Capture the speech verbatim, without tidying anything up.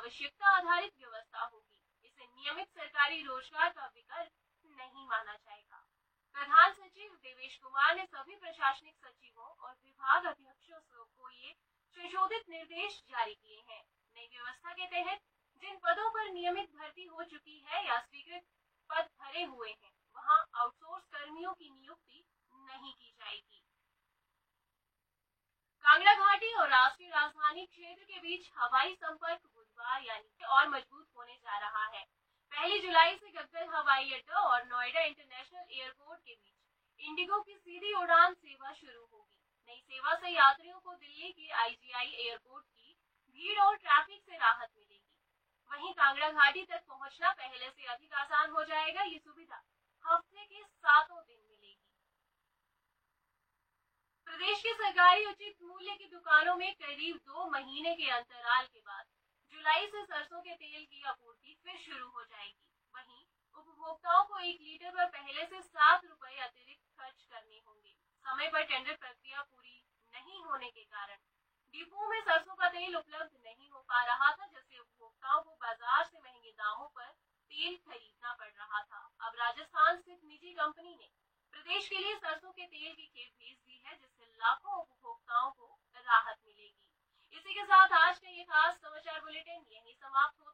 आवश्यकता आधारित व्यवस्था होगी। इसे नियमित सरकारी रोजगार का विकल्प नहीं माना जाएगा। प्रधान सचिव देवेश कुमार ने सभी प्रशासनिक सचिवों और विभाग अध्यक्षों को ये संशोधित निर्देश जारी किए हैं। नई व्यवस्था के तहत जिन पदों पर नियमित भर्ती हो चुकी है या स्वीकृत पद भरे हुए हैं, वहां आउटसोर्स कर्मियों की नियुक्ति नहीं की जाएगी। कांगड़ा घाटी और राष्ट्रीय राजधानी क्षेत्र के बीच हवाई संपर्क बुधवार यानी और मजबूत होने जा रहा है। पहली जुलाई से गग्गल हवाई अड्डा और नोएडा इंटरनेशनल एयरपोर्ट के बीच इंडिगो की सीधी उड़ान सेवा शुरू होगी। नई सेवा से यात्रियों को दिल्ली के आईजीआई एयरपोर्ट की भीड़ और ट्रैफिक से राहत मिलेगी। वहीं कांगड़ा घाटी तक पहुंचना पहले से अधिक आसान हो जाएगा। ये सुविधा हफ्ते के सातों दिन मिलेगी। प्रदेश के सरकारी उचित मूल्य की दुकानों में करीब दो महीने के अंतराल के बाद जुलाई से सरसों के तेल की आपूर्ति फिर शुरू हो जाएगी। वहीं उपभोक्ताओं को एक लीटर पर पहले से सात रुपए अतिरिक्त खर्च करने होंगे। समय पर टेंडर प्रक्रिया पूरी नहीं होने के कारण डिपो में सरसों का तेल उपलब्ध नहीं हो पा रहा था, जिससे उपभोक्ताओं को बाजार से महंगे दामों पर तेल खरीदना पड़ रहा था। अब राजस्थान स्थित निजी कंपनी ने प्रदेश के लिए सरसों के तेल की खेप भेज दी है, जिससे लाखों उपभोक्ताओं को राहत मिलेगी। इसी के साथ आज का ये खास समाचार बुलेटिन यहीं समाप्त होता है।